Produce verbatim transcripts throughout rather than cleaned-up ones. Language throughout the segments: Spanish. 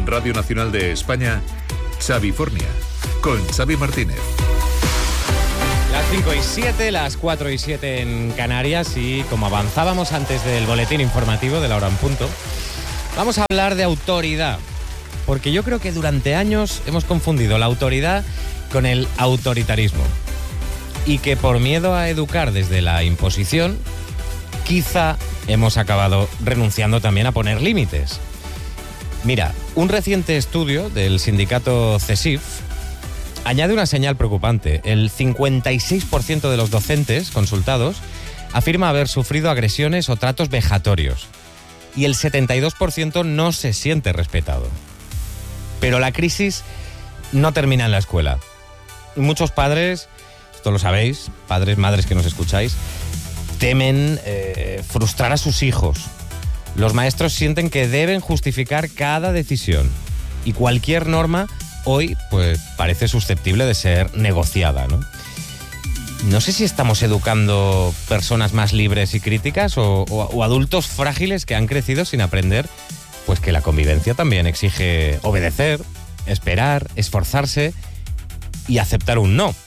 Radio Nacional de España, Xavifornia, con Xavi Martínez. Las cinco y siete, las cuatro y siete en Canarias, y como avanzábamos antes del boletín informativo de la hora en punto, vamos a hablar de autoridad, porque yo creo que durante años hemos confundido la autoridad con el autoritarismo, y que por miedo a educar desde la imposición, quizá hemos acabado renunciando también a poner límites. Mira, un reciente estudio del sindicato CESIF añade una señal preocupante. El cincuenta y seis por ciento de los docentes consultados afirma haber sufrido agresiones o tratos vejatorios, y el setenta y dos por ciento no se siente respetado. Pero la crisis no termina en la escuela. Muchos padres, esto lo sabéis, padres, madres que nos escucháis, temen eh, frustrar a sus hijos. Los maestros sienten que deben justificar cada decisión, y cualquier norma hoy pues parece susceptible de ser negociada, ¿no? No sé si estamos educando personas más libres y críticas o, o, o adultos frágiles que han crecido sin aprender pues que la convivencia también exige obedecer, esperar, esforzarse y aceptar un no.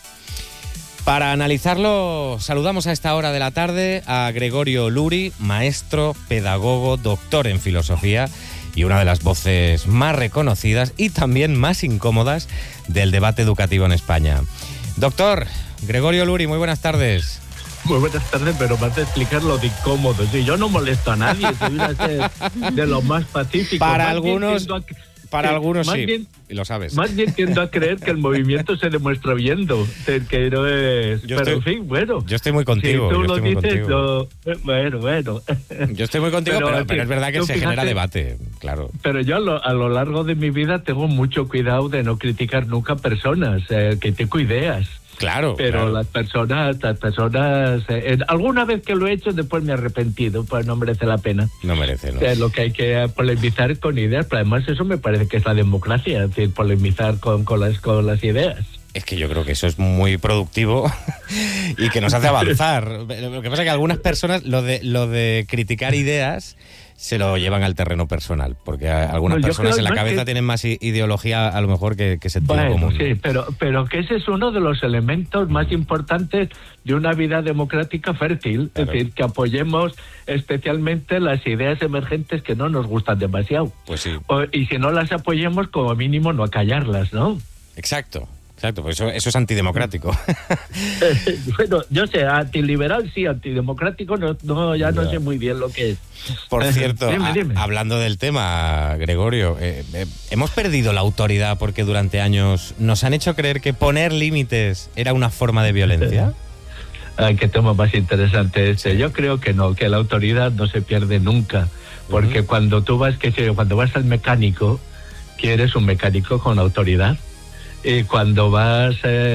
Para analizarlo, saludamos a esta hora de la tarde a Gregorio Luri, maestro, pedagogo, doctor en filosofía y una de las voces más reconocidas y también más incómodas del debate educativo en España. Doctor Gregorio Luri, muy buenas tardes. Muy buenas tardes, pero vas a explicar lo de incómodo. Si yo no molesto a nadie, soy una de, de los más pacíficos. Para más algunos... Para que, algunos sí, bien, y lo sabes. Más bien tiendo a creer que el movimiento se demuestra viendo, que no es... Yo pero estoy, en fin, bueno. Yo estoy muy contigo. Si tú yo lo estoy dices, muy contigo. Lo, bueno, bueno. Yo estoy muy contigo, pero, pero, pero es verdad que se fíjate, genera debate, claro. Pero yo a lo, a lo largo de mi vida tengo mucho cuidado de no criticar nunca personas, eh, que tengo ideas. Claro, pero claro. las personas, las personas, eh, alguna vez que lo he hecho, después me he arrepentido, pues no merece la pena. No merece, ¿no? Eh, lo que hay que polemizar con ideas, pero además eso me parece que es la democracia, es decir, polemizar con, con, las, con las ideas. Es que yo creo que eso es muy productivo y que nos hace avanzar. Lo que pasa es que algunas personas lo de, lo de criticar ideas se lo llevan al terreno personal, porque algunas no, personas en la cabeza que... tienen más ideología a lo mejor que, que sentido bueno, común. Sí, pero, pero que ese es uno de los elementos más importantes de una vida democrática fértil, claro. Es decir, que apoyemos especialmente las ideas emergentes que no nos gustan demasiado. Pues sí. O, y si no las apoyemos, como mínimo no acallarlas, ¿no? Exacto. Exacto, pues eso, eso es antidemocrático. Eh, bueno, yo sé, antiliberal sí, antidemocrático no, no ya no, no sé muy bien lo que es. Por cierto, dime, dime. A, hablando del tema, Gregorio, eh, eh, hemos perdido la autoridad porque durante años nos han hecho creer que poner límites era una forma de violencia. Ay, qué tema más interesante este. Yo creo que no, que la autoridad no se pierde nunca, porque uh-huh. cuando tú vas, que cuando vas al mecánico, quieres un mecánico con autoridad. Y cuando vas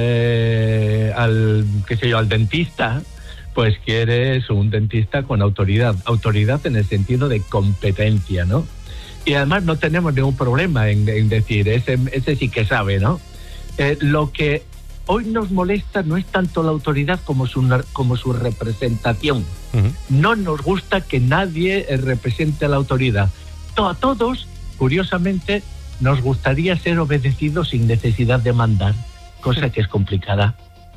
eh, al, qué sé yo, al dentista, pues quieres un dentista con autoridad. Autoridad en el sentido de competencia, ¿no? Y además no tenemos ningún problema en, en decir, ese, ese sí que sabe, ¿no? Eh, lo que hoy nos molesta no es tanto la autoridad como su, como su representación. Uh-huh. No nos gusta que nadie represente la autoridad. A todos, curiosamente, nos gustaría ser obedecidos sin necesidad de mandar, cosa que es complicada.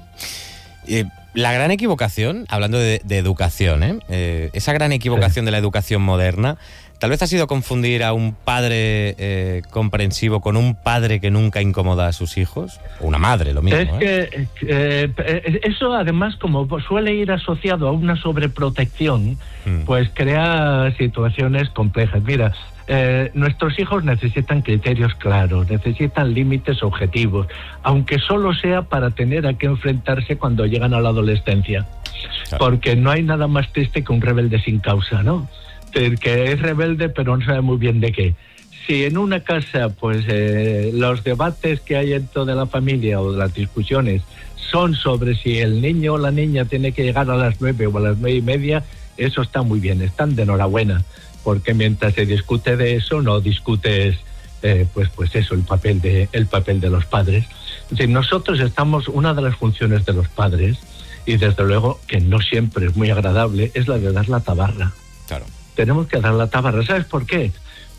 Eh, la gran equivocación, hablando de, de educación, ¿eh? Eh, esa gran equivocación sí. de la educación moderna, tal vez ha sido confundir a un padre eh, comprensivo con un padre que nunca incomoda a sus hijos, o una madre, lo mismo. Es ¿eh? que eh, eso además, como suele ir asociado a una sobreprotección, hmm. pues crea situaciones complejas. Mira, Eh, nuestros hijos necesitan criterios claros, necesitan límites objetivos, aunque solo sea para tener a qué enfrentarse cuando llegan a la adolescencia. Claro. Porque no hay nada más triste que un rebelde sin causa, ¿no? El que es rebelde pero no sabe muy bien de qué. Si en una casa, pues eh, los debates que hay dentro de la familia o de las discusiones son sobre si el niño o la niña tiene que llegar a las nueve o a las nueve y media, eso está muy bien, están de enhorabuena. Porque mientras se discute de eso, no discutes, eh, pues, pues eso, el papel de, el papel de los padres. Es decir, nosotros estamos, una de las funciones de los padres, y desde luego que no siempre es muy agradable, es la de dar la tabarra. Claro. Tenemos que dar la tabarra. ¿Sabes por qué?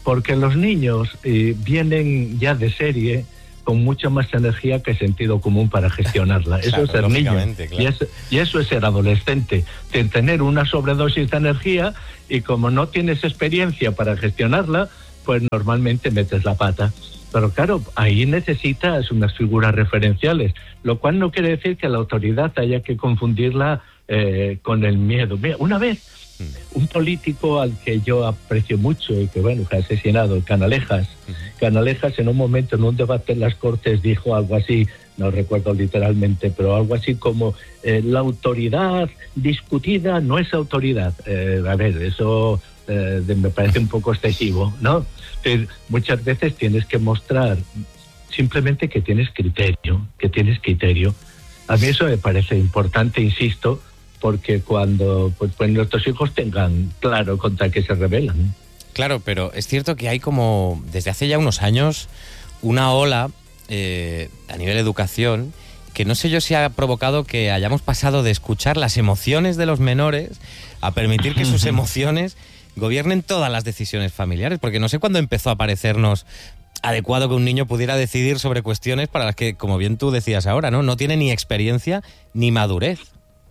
porque los niños eh, vienen ya de serie con mucha más energía que sentido común para gestionarla. Eso Claro, es ser niño. lógicamente, claro. Y, es, y eso es ser adolescente. De tener una sobredosis de energía y como no tienes experiencia para gestionarla, pues normalmente metes la pata. Pero claro, ahí necesitas unas figuras referenciales, lo cual no quiere decir que la autoridad haya que confundirla eh, con el miedo. Mira, una vez, un político al que yo aprecio mucho y que, bueno, que ha asesinado, Canalejas, Canalejas en un momento, en un debate en las Cortes, dijo algo así, no recuerdo literalmente, pero algo así como eh, la autoridad discutida no es autoridad. Eh, a ver, eso eh, me parece un poco excesivo, ¿no? Eh, muchas veces tienes que mostrar simplemente que tienes criterio, que tienes criterio. A mí eso me parece importante, insisto, porque cuando pues, pues nuestros hijos tengan claro contra qué se rebelan. Claro, pero es cierto que hay como, desde hace ya unos años, una ola eh, a nivel de educación que no sé yo si ha provocado que hayamos pasado de escuchar las emociones de los menores a permitir que sus emociones gobiernen todas las decisiones familiares, porque no sé cuándo empezó a parecernos adecuado que un niño pudiera decidir sobre cuestiones para las que, como bien tú decías ahora, no, no tiene ni experiencia ni madurez.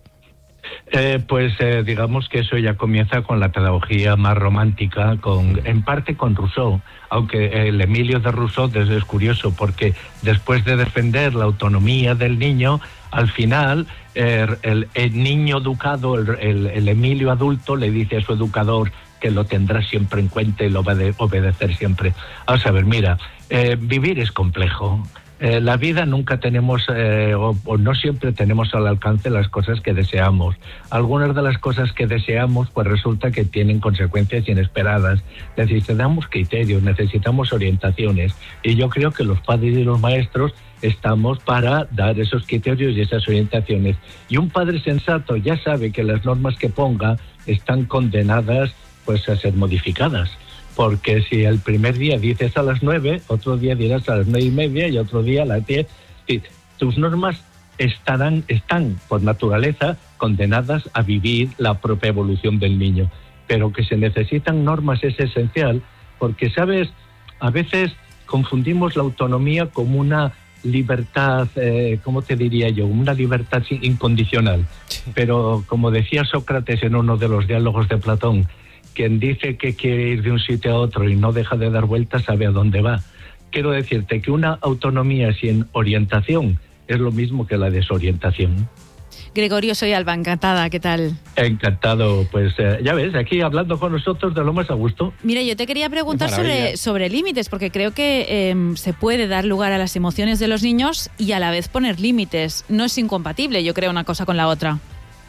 Eh, pues eh, digamos que eso ya comienza con la pedagogía más romántica, con en parte con Rousseau, aunque el Emilio de Rousseau desde es curioso porque después de defender la autonomía del niño, al final eh, el, el niño educado, el, el, el Emilio adulto le dice a su educador que lo tendrá siempre en cuenta y lo va a obedecer siempre. Vamos a ver, mira, eh, vivir es complejo. Eh, la vida nunca tenemos, eh, o, o no siempre tenemos al alcance las cosas que deseamos. Algunas de las cosas que deseamos, pues resulta que tienen consecuencias inesperadas. Necesitamos criterios, necesitamos orientaciones. Y yo creo que los padres y los maestros estamos para dar esos criterios y esas orientaciones. Y un padre sensato ya sabe que las normas que ponga están condenadas pues a ser modificadas. Porque si el primer día dices a las nueve, otro día dirás a las nueve y media y otro día a las diez. Tus normas estarán, están por naturaleza condenadas a vivir la propia evolución del niño. Pero que se necesitan normas es esencial porque, ¿sabes? A veces confundimos la autonomía como una libertad, eh, ¿cómo te diría yo? Una libertad incondicional. Pero como decía Sócrates en uno de los diálogos de Platón, quien dice que quiere ir de un sitio a otro y no deja de dar vueltas sabe a dónde va. Quiero decirte que una autonomía sin orientación es lo mismo que la desorientación. Gregorio, soy Alba, encantada, ¿qué tal? Encantado, pues eh, ya ves, aquí hablando con nosotros de lo más a gusto. Mira, yo te quería preguntar sobre, sobre límites, porque creo que eh, se puede dar lugar a las emociones de los niños y a la vez poner límites. No es incompatible, yo creo, una cosa con la otra.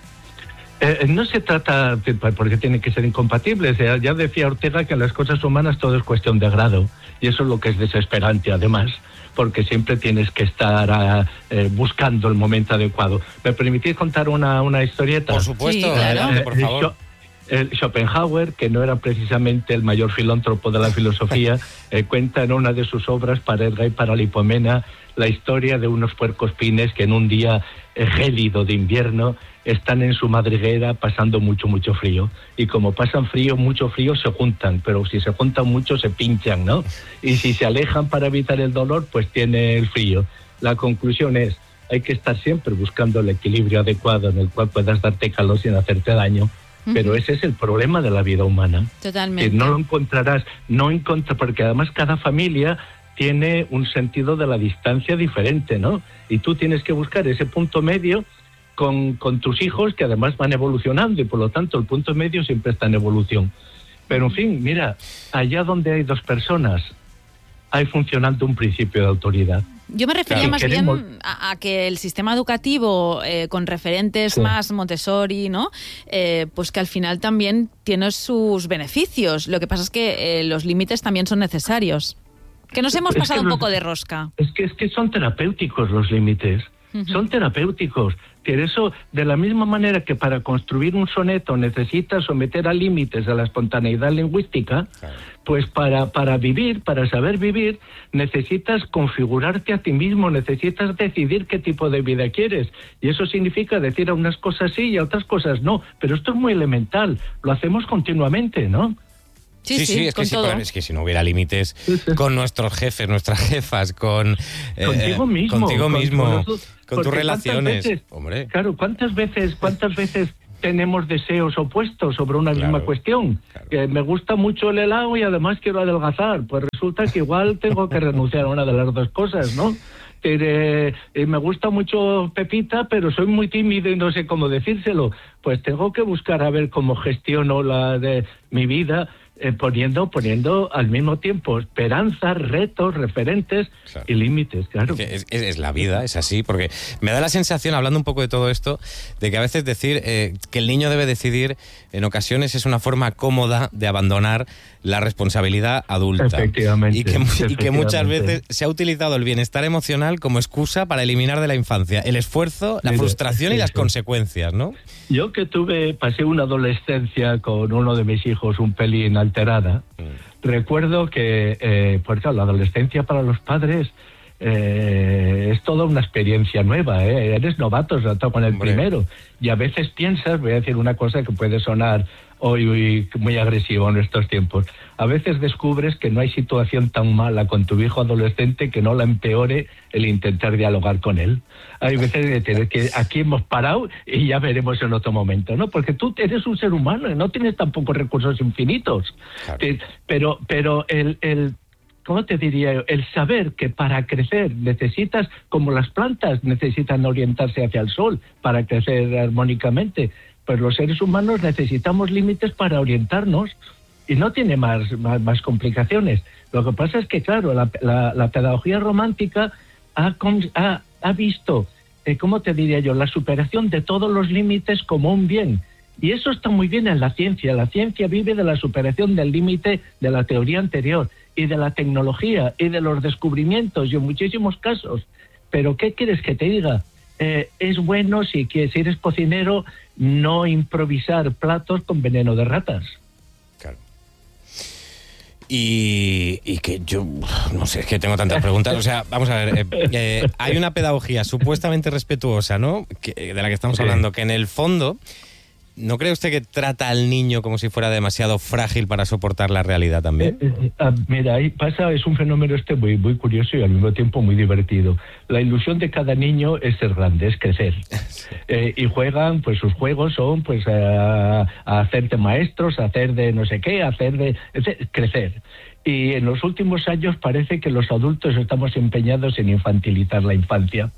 Eh, no se trata, porque tienen que ser incompatibles. Ya decía Ortega que en las cosas humanas todo es cuestión de grado, y eso es lo que es desesperante además, porque siempre tienes que estar uh, eh, buscando el momento adecuado. ¿Me permitís contar una, una historieta? Por supuesto, sí, claro. Adelante, por favor. El Schopenhauer, que no era precisamente el mayor filántropo de la filosofía, eh, cuenta en una de sus obras, para Edgar y para Lipomena, la historia de unos puercoespines que en un día eh, gélido de invierno están en su madriguera pasando mucho, mucho frío. Y como pasan frío, mucho frío, se juntan, pero si se juntan mucho se pinchan, ¿no? Y si se alejan para evitar el dolor, pues tiene el frío. La conclusión es, hay que estar siempre buscando el equilibrio adecuado en el cual puedas darte calor sin hacerte daño. Pero ese es el problema de la vida humana. Totalmente. Que no lo encontrarás, no encontra, porque además cada familia tiene un sentido de la distancia diferente, ¿no? Y tú tienes que buscar ese punto medio con, con tus hijos, que además van evolucionando, y por lo tanto el punto medio siempre está en evolución. Pero en fin, mira, allá donde hay dos personas, hay funcionando un principio de autoridad. Yo me refería claro, más queremos... bien a, a que el sistema educativo, eh, con referentes sí. más Montessori, ¿no? Eh, pues que al final también tiene sus beneficios. Lo que pasa es que eh, los límites también son necesarios. Que nos hemos pasado es que un los, poco de rosca. Es que, es que son terapéuticos los límites. Uh-huh. Son terapéuticos. Que eso, de la misma manera que para construir un soneto necesitas someter a límites a la espontaneidad lingüística, claro. pues para, para vivir, para saber vivir, necesitas configurarte a ti mismo, necesitas decidir qué tipo de vida quieres. Y eso significa decir a unas cosas sí y a otras cosas no. Pero esto es muy elemental, lo hacemos continuamente, ¿no? Sí, sí, sí, sí, es, que si, es que si no hubiera límites con nuestros jefes, nuestras jefas, con... Eh, contigo mismo. Contigo con, mismo, con, con tus relaciones. Veces, hombre. Claro, ¿cuántas veces, cuántas veces tenemos deseos opuestos sobre una claro, misma cuestión? Claro. Que me gusta mucho el helado y además quiero adelgazar. Pues resulta que igual tengo que renunciar a una de las dos cosas, ¿no? Que, eh, me gusta mucho Pepita, pero soy muy tímido y no sé cómo decírselo. Pues tengo que buscar a ver cómo gestiono la de mi vida, eh, poniendo poniendo al mismo tiempo esperanzas, retos, referentes, claro, y límites, claro. Es, es, es la vida, es así, porque me da la sensación, hablando un poco de todo esto, de que a veces decir eh, que el niño debe decidir, en ocasiones es una forma cómoda de abandonar la responsabilidad adulta. Efectivamente. Y que, efectivamente. y que muchas veces se ha utilizado el bienestar emocional como excusa para eliminar de la infancia el esfuerzo, la frustración y las consecuencias, ¿no? Yo que tuve, pasé una adolescencia con uno de mis hijos un pelín alterada, mm. recuerdo que, eh, pues claro, la adolescencia para los padres eh, es toda una experiencia nueva, ¿eh? Eres novato, sobre todo con el Hombre. primero, y a veces piensas, voy a decir una cosa que puede sonar hoy muy, muy agresivo en estos tiempos, a veces descubres que no hay situación tan mala con tu hijo adolescente que no la empeore el intentar dialogar con él. Hay veces que, que aquí hemos parado y ya veremos en otro momento, ¿no? Porque tú eres un ser humano y no tienes tampoco recursos infinitos. Claro. Pero, pero el, el, ¿cómo te diría yo? El saber que para crecer necesitas, como las plantas necesitan orientarse hacia el sol para crecer armónicamente, pues los seres humanos necesitamos límites para orientarnos y no tiene más, más, más complicaciones. Lo que pasa es que, claro, la, la, la pedagogía romántica ha, ha, ha visto, eh, ¿cómo te diría yo?, la superación de todos los límites como un bien. Y eso está muy bien en la ciencia. La ciencia vive de la superación del límite de la teoría anterior y de la tecnología y de los descubrimientos y en muchísimos casos. Pero ¿qué quieres que te diga? Eh, es bueno, si, si eres cocinero, no improvisar platos con veneno de ratas. Claro. Y, y que yo, no sé, es que tengo tantas preguntas. O sea, vamos a ver, eh, eh, hay una pedagogía supuestamente respetuosa, ¿no?, que, de la que estamos sí. hablando, que en el fondo, ¿no cree usted que trata al niño como si fuera demasiado frágil para soportar la realidad también? Eh, eh, ah, mira, ahí pasa, es un fenómeno este muy, muy curioso y al mismo tiempo muy divertido. La ilusión de cada niño es ser grande, es crecer. Sí. Eh, y juegan, pues sus juegos son pues a, a hacer de maestros, a hacer de no sé qué, a hacer de... Es, crecer. Y en los últimos años parece que los adultos estamos empeñados en infantilizar la infancia.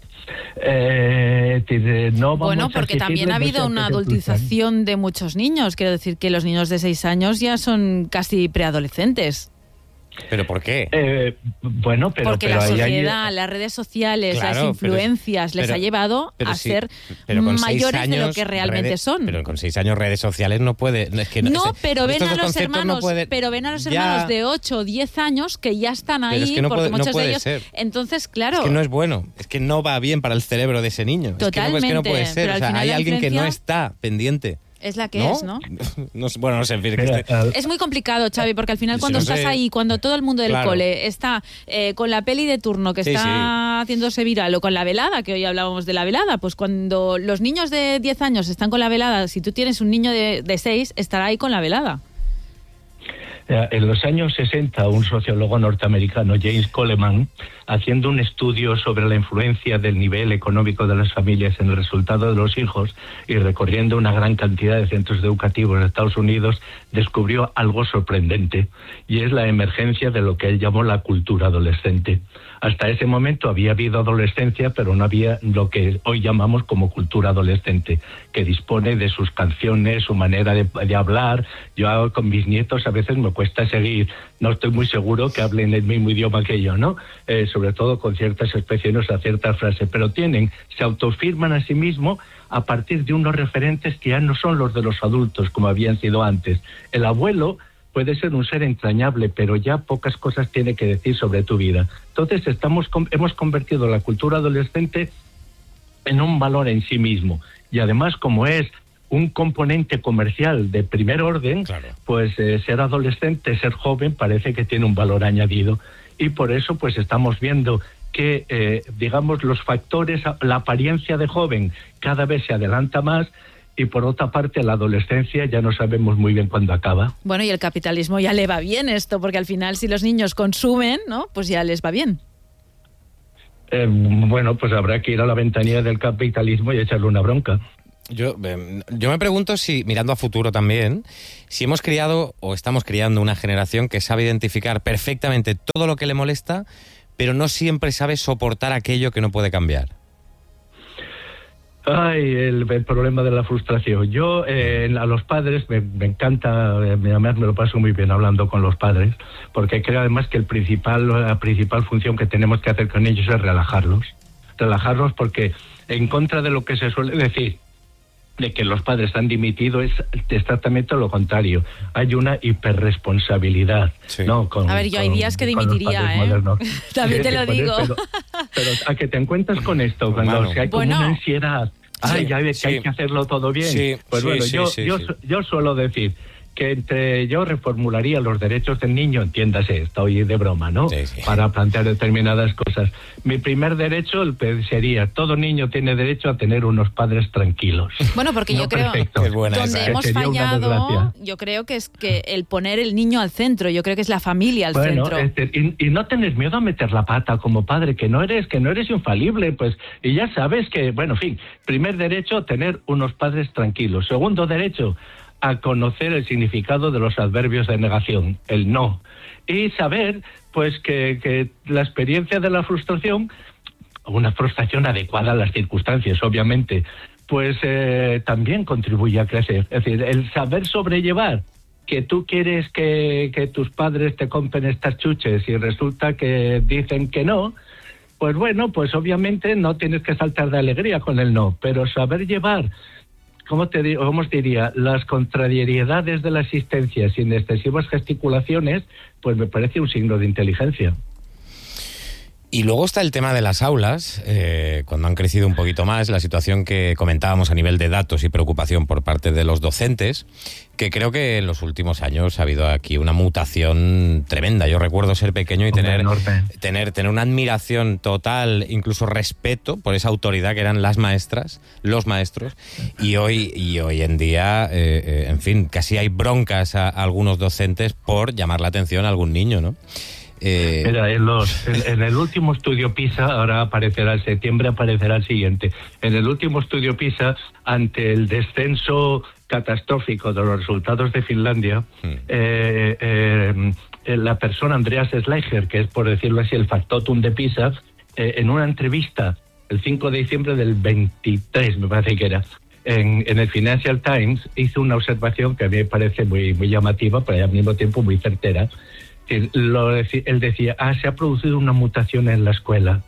Eh, no vamos bueno, porque también ha habido una adultización de muchos niños. Quiero decir que los niños de seis años ya son casi preadolescentes. ¿Pero por qué? Eh, bueno, pero... Porque pero la sociedad, hay... las redes sociales, claro, las influencias pero, les pero, ha llevado a sí, ser mayores años, de lo que realmente redes, son. Pero con seis años redes sociales no puede... Es que no, no, ese, pero, ven a los hermanos, no puede, pero ven a los ya, hermanos de ocho o diez años que ya están ahí, es que no porque puede, muchos no puede de ellos... Ser. Entonces, claro... Es que no es bueno, es que no va bien para el cerebro de ese niño. Totalmente. Es que no, es que no puede ser, o sea, hay alguien influencia... que no está pendiente. Es la que ¿No? es, ¿no? no bueno, no sé, en fin, Mira, este... uh, es muy complicado, Xavi, porque al final cuando si no estás sé... ahí, cuando todo el mundo del claro. cole está eh, con la peli de turno que sí, está sí. haciéndose viral o con la velada, que hoy hablábamos de la velada, pues cuando los niños de diez años están con la velada, si tú tienes un niño de, de seis, estará ahí con la velada. En los años sesenta, un sociólogo norteamericano, James Coleman, haciendo un estudio sobre la influencia del nivel económico de las familias en el resultado de los hijos y recorriendo una gran cantidad de centros educativos de Estados Unidos, descubrió algo sorprendente, y es la emergencia de lo que él llamó la cultura adolescente. Hasta ese momento había habido adolescencia, pero no había lo que hoy llamamos como cultura adolescente, que dispone de sus canciones, su manera de, de hablar. Yo con mis nietos a veces me cuesta seguir, no estoy muy seguro que hablen el mismo idioma que yo, ¿no? Eh, sobre todo con ciertas expresiones o ciertas frases, pero tienen, se autofirman a sí mismos a partir de unos referentes que ya no son los de los adultos como habían sido antes. El abuelo puede ser un ser entrañable, pero ya pocas cosas tiene que decir sobre tu vida. Entonces estamos hemos convertido la cultura adolescente en un valor en sí mismo, y además, como es un componente comercial de primer orden, claro. pues eh, ser adolescente, ser joven, parece que tiene un valor añadido, y por eso pues estamos viendo que, eh, digamos, los factores, la apariencia de joven cada vez se adelanta más, y por otra parte la adolescencia ya no sabemos muy bien cuándo acaba. Bueno, y el capitalismo ya le va bien esto, porque al final si los niños consumen, ¿no? Pues ya les va bien. Eh, bueno, pues habrá que ir a la ventanilla del capitalismo y echarle una bronca. Yo, eh, yo me pregunto si, mirando a futuro también, si hemos criado o estamos criando una generación que sabe identificar perfectamente todo lo que le molesta, pero no siempre sabe soportar aquello que no puede cambiar. Ay, el, el problema de la frustración. Yo, eh, a los padres, me, me encanta, eh, además me lo paso muy bien hablando con los padres, porque creo además que el principal, la principal función que tenemos que hacer con ellos es relajarlos. Relajarlos porque, en contra de lo que se suele decir, de que los padres han dimitido, es exactamente lo contrario. Hay una hiperresponsabilidad. Sí. ¿no? Con, a ver, yo hay con, días que dimitiría, ¿eh? También sí, te lo digo. Pero, pero a que te encuentras con esto, cuando bueno. o sea, hay bueno. como una ansiedad. Ay, Sí, ya ves sí. que hay que hacerlo todo bien. Sí, pues sí, bueno, sí, yo, sí, yo, sí. yo suelo decir que entre yo reformularía los derechos del niño, entiéndase, estoy de broma, ¿no? Sí, sí. Para plantear determinadas cosas. Mi primer derecho sería, todo niño tiene derecho a tener unos padres tranquilos. Bueno, porque No yo creo perfectos. Qué buena donde esa, ¿eh? hemos Sería una fallado, desgracia. yo creo que es que el poner el niño al centro, yo creo que es la familia al Bueno, centro. este, y, y no tener miedo a meter la pata como padre, que no eres, que no eres infalible, pues, y ya sabes que, bueno, en fin, primer derecho, tener unos padres tranquilos. Segundo derecho, a conocer el significado de los adverbios de negación, el no. Y saber, pues, que, que la experiencia de la frustración, una frustración adecuada a las circunstancias, obviamente, pues eh, también contribuye a crecer. Es decir, el saber sobrellevar que tú quieres que, que tus padres te compren estas chuches y resulta que dicen que no, pues bueno, pues obviamente no tienes que saltar de alegría con el no, pero saber llevar, ¿cómo te digo, cómo os diría? Las contrariedades de la existencia sin excesivas gesticulaciones, pues me parece un signo de inteligencia. Y luego está el tema de las aulas, eh, cuando han crecido un poquito más, la situación que comentábamos a nivel de datos y preocupación por parte de los docentes, que creo que en los últimos años ha habido aquí una mutación tremenda. Yo recuerdo ser pequeño y tener, tener, tener una admiración total, incluso respeto por esa autoridad que eran las maestras, los maestros, y hoy, y hoy en día, eh, eh, en fin, casi hay broncas a, a algunos docentes por llamar la atención a algún niño, ¿no? Eh... Mira, en, los, en, en el último estudio PISA, ahora aparecerá en septiembre, aparecerá el siguiente. En el último estudio PISA, ante el descenso catastrófico de los resultados de Finlandia, mm. eh, eh, la persona Andreas Schleicher, que es, por decirlo así, el factotum de PISA, eh, en una entrevista el cinco de diciembre del veintitrés, me parece que era, en, en el Financial Times, hizo una observación que a mí me parece muy, muy llamativa, pero al mismo tiempo muy certera. Lo, él decía, ah, se ha producido una mutación en la escuela.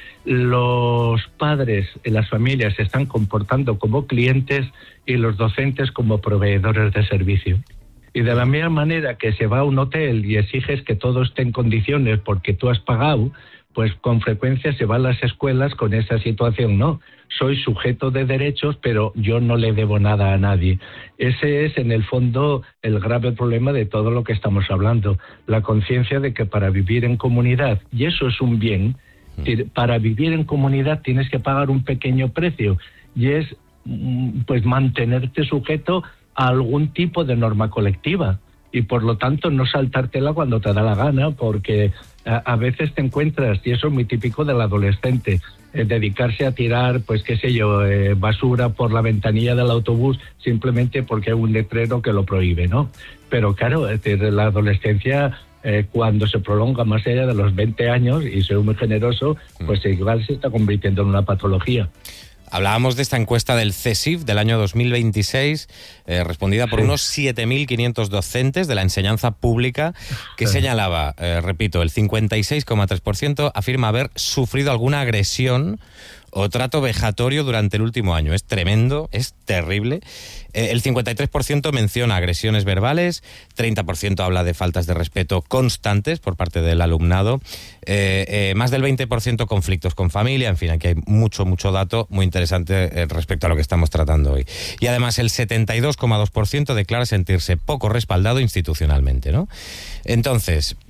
Los padres y las familias se están comportando como clientes y los docentes como proveedores de servicio. Y de la misma manera que se va a un hotel y exiges que todo esté en condiciones porque tú has pagado, pues con frecuencia se va a las escuelas con esa situación, ¿no? Soy sujeto de derechos, pero yo no le debo nada a nadie. Ese es, en el fondo, el grave problema de todo lo que estamos hablando. La conciencia de que para vivir en comunidad, y eso es un bien, para vivir en comunidad tienes que pagar un pequeño precio, y es, pues, mantenerte sujeto a algún tipo de norma colectiva. Y por lo tanto no saltártela cuando te da la gana, porque a, a veces te encuentras, y eso es muy típico del adolescente, eh, dedicarse a tirar, pues qué sé yo, eh, basura por la ventanilla del autobús simplemente porque hay un letrero que lo prohíbe, ¿no? Pero claro, es decir, la adolescencia, eh, cuando se prolonga más allá de los veinte años, y soy muy generoso, pues igual se está convirtiendo en una patología. Hablábamos de esta encuesta del CESIF del año dos mil veintiséis, eh, respondida por sí. unos siete mil quinientos docentes de la enseñanza pública, que sí. señalaba, eh, repito, el cincuenta y seis coma tres por ciento afirma haber sufrido alguna agresión o trato vejatorio durante el último año. Es tremendo, es terrible. Eh, el cincuenta y tres por ciento menciona agresiones verbales, treinta por ciento habla de faltas de respeto constantes por parte del alumnado, eh, eh, más del veinte por ciento conflictos con familia. En fin, aquí hay mucho, mucho dato muy interesante eh, respecto a lo que estamos tratando hoy. Y además el setenta y dos coma dos por ciento declara sentirse poco respaldado institucionalmente, ¿no? Entonces,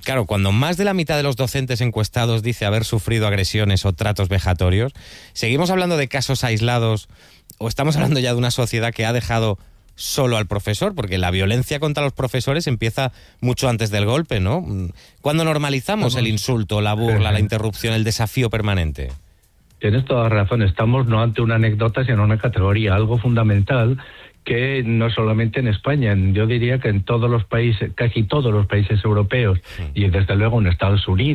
claro, cuando más de la mitad de los docentes encuestados dice haber sufrido agresiones o tratos vejatorios, ¿seguimos hablando de casos aislados o estamos hablando ya de una sociedad que ha dejado solo al profesor? Porque la violencia contra los profesores empieza mucho antes del golpe, ¿no? ¿Cuándo normalizamos el insulto, la burla, la interrupción, el desafío permanente? Tienes toda la razón. Estamos no ante una anécdota, sino una categoría, algo fundamental que no solamente en España, yo diría que en todos los países, casi todos los países europeos, sí. y desde luego en Estados Unidos,